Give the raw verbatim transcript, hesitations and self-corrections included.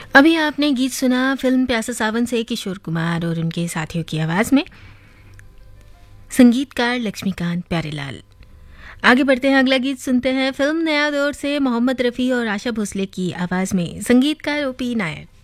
अभी आपने गीत सुना फिल्म प्यासा सावन से किशोर कुमार और उनके साथियों की आवाज़ में, संगीतकार लक्ष्मीकांत प्यारेलाल। आगे बढ़ते हैं, अगला गीत सुनते हैं फिल्म नया दौर से मोहम्मद रफ़ी और आशा भोसले की आवाज़ में, संगीतकार ओपी नायर।